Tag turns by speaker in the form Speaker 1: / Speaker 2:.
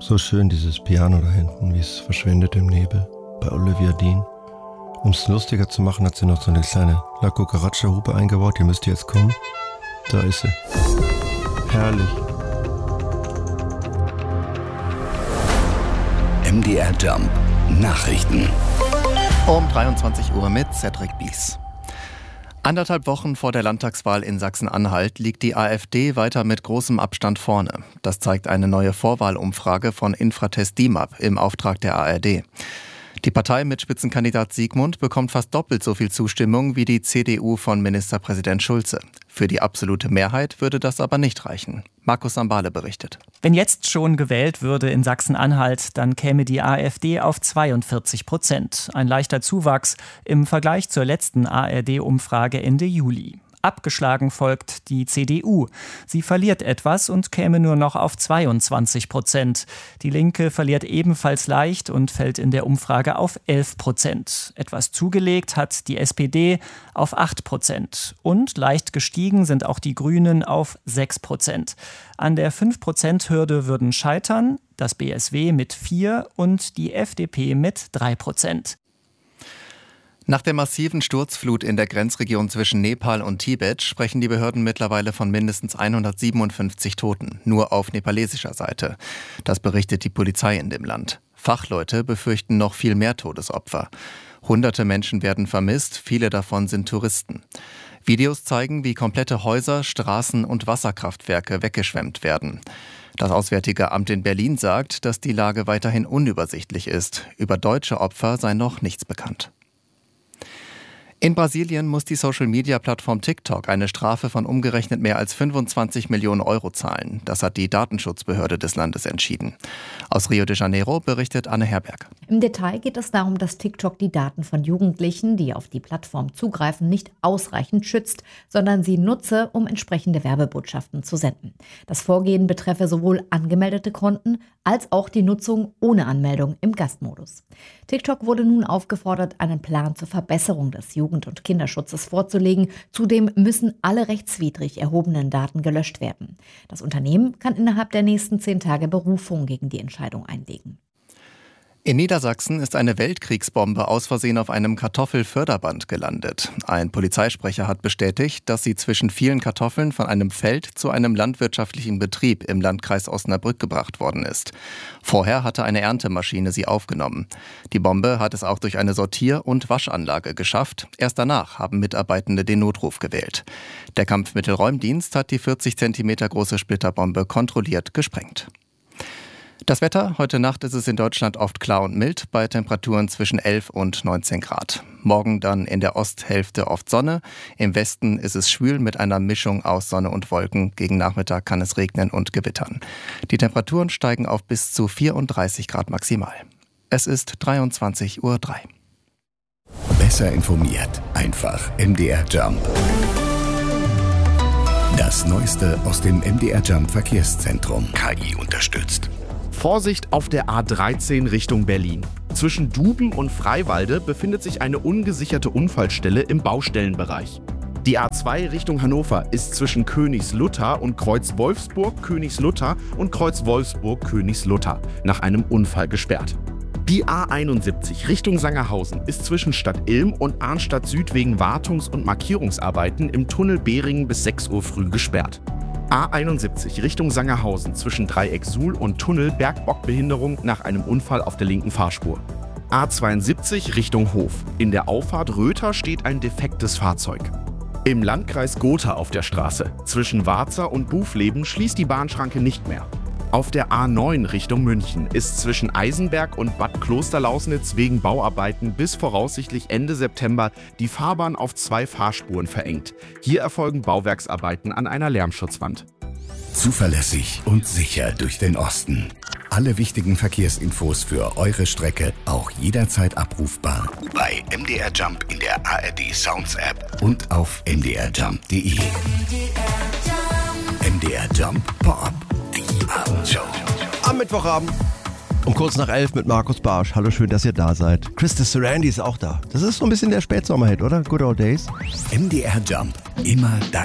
Speaker 1: So schön dieses Piano da hinten, wie es verschwindet im Nebel, bei Olivia Dean. Um es lustiger zu machen, hat sie noch so eine kleine La Cucaracha-Hupe eingebaut, die müsste jetzt kommen. Da ist sie. Herrlich.
Speaker 2: MDR Jump Nachrichten.
Speaker 3: Um 23 Uhr mit Cedric Bies. 1,5 Wochen vor der Landtagswahl in Sachsen-Anhalt liegt die AfD weiter mit großem Abstand vorne. Das zeigt eine neue Vorwahlumfrage von Infratest DIMAP im Auftrag der ARD. Die Partei mit Spitzenkandidat Siegmund bekommt fast doppelt so viel Zustimmung wie die CDU von Ministerpräsident Schulze. Für die absolute Mehrheit würde das aber nicht reichen. Markus Sambale berichtet.
Speaker 4: Wenn jetzt schon gewählt würde in Sachsen-Anhalt, dann käme die AfD auf 42%. Ein leichter Zuwachs im Vergleich zur letzten ARD-Umfrage Ende Juli. Abgeschlagen folgt die CDU. Sie verliert etwas und käme nur noch auf 22%. Die Linke verliert ebenfalls leicht und fällt in der Umfrage auf 11%. Etwas zugelegt hat die SPD auf 8%. Und leicht gestiegen sind auch die Grünen auf 6%. An der 5%-Hürde würden scheitern das BSW mit 4% und die FDP mit 3%.
Speaker 3: Nach der massiven Sturzflut in der Grenzregion zwischen Nepal und Tibet sprechen die Behörden mittlerweile von mindestens 157 Toten, nur auf nepalesischer Seite. Das berichtet die Polizei in dem Land. Fachleute befürchten noch viel mehr Todesopfer. Hunderte Menschen werden vermisst, viele davon sind Touristen. Videos zeigen, wie komplette Häuser, Straßen und Wasserkraftwerke weggeschwemmt werden. Das Auswärtige Amt in Berlin sagt, dass die Lage weiterhin unübersichtlich ist. Über deutsche Opfer sei noch nichts bekannt. In Brasilien muss die Social-Media-Plattform TikTok eine Strafe von umgerechnet mehr als 25 Millionen Euro zahlen. Das hat die Datenschutzbehörde des Landes entschieden. Aus Rio de Janeiro berichtet Anne Herberg.
Speaker 5: Im Detail geht es darum, dass TikTok die Daten von Jugendlichen, die auf die Plattform zugreifen, nicht ausreichend schützt, sondern sie nutze, um entsprechende Werbebotschaften zu senden. Das Vorgehen betreffe sowohl angemeldete Konten als auch die Nutzung ohne Anmeldung im Gastmodus. TikTok wurde nun aufgefordert, einen Plan zur Verbesserung des Jugend- und Kinderschutzes vorzulegen. Zudem müssen alle rechtswidrig erhobenen Daten gelöscht werden. Das Unternehmen kann innerhalb der nächsten 10 Tage Berufung gegen die Entscheidung einlegen.
Speaker 3: In Niedersachsen ist eine Weltkriegsbombe aus Versehen auf einem Kartoffelförderband gelandet. Ein Polizeisprecher hat bestätigt, dass sie zwischen vielen Kartoffeln von einem Feld zu einem landwirtschaftlichen Betrieb im Landkreis Osnabrück gebracht worden ist. Vorher hatte eine Erntemaschine sie aufgenommen. Die Bombe hat es auch durch eine Sortier- und Waschanlage geschafft. Erst danach haben Mitarbeitende den Notruf gewählt. Der Kampfmittelräumdienst hat die 40 cm große Splitterbombe kontrolliert gesprengt. Das Wetter, heute Nacht ist es in Deutschland oft klar und mild, bei Temperaturen zwischen 11 und 19 Grad. Morgen dann in der Osthälfte oft Sonne, im Westen ist es schwül mit einer Mischung aus Sonne und Wolken. Gegen Nachmittag kann es regnen und gewittern. Die Temperaturen steigen auf bis zu 34 Grad maximal. Es ist 23:03 Uhr.
Speaker 2: Besser informiert, einfach MDR Jump. Das Neueste aus dem MDR Jump Verkehrszentrum. KI unterstützt.
Speaker 6: Vorsicht auf der A13 Richtung Berlin. Zwischen Duben und Freiwalde befindet sich eine ungesicherte Unfallstelle im Baustellenbereich. Die A2 Richtung Hannover ist zwischen Königslutter und Kreuz-Wolfsburg, Königslutter und Kreuz-Wolfsburg, Königslutter nach einem Unfall gesperrt. Die A71 Richtung Sangerhausen ist zwischen Stadt Ilm und Arnstadt Süd wegen Wartungs- und Markierungsarbeiten im Tunnel Behringen bis 6 Uhr früh gesperrt. A71 Richtung Sangerhausen zwischen Dreieck Suhl und Tunnel Bergbockbehinderung nach einem Unfall auf der linken Fahrspur. A72 Richtung Hof. In der Auffahrt Röther steht ein defektes Fahrzeug. Im Landkreis Gotha auf der Straße zwischen Warza und Bufleben schließt die Bahnschranke nicht mehr. Auf der A9 Richtung München ist zwischen Eisenberg und Bad Klosterlausnitz wegen Bauarbeiten bis voraussichtlich Ende September die Fahrbahn auf 2 Fahrspuren verengt. Hier erfolgen Bauwerksarbeiten an einer Lärmschutzwand.
Speaker 2: Zuverlässig und sicher durch den Osten. Alle wichtigen Verkehrsinfos für eure Strecke auch jederzeit abrufbar bei MDR Jump in der ARD Sounds App und auf mdrjump.de. MDR Jump Pop. Die Abendshow.
Speaker 1: Am Mittwochabend um kurz nach 11 mit Markus Barsch. Hallo, schön, dass ihr da seid. Christa Sarandi ist auch da. Das ist so ein bisschen der Spätsommerhit, oder? Good Old Days.
Speaker 2: MDR Jump. Immer da.